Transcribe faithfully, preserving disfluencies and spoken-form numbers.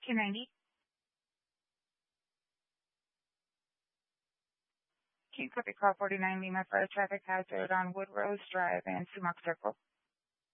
two ninety. King Copy Call forty-nine Lima for a traffic hazard on Woodrose Drive and Sumac Circle.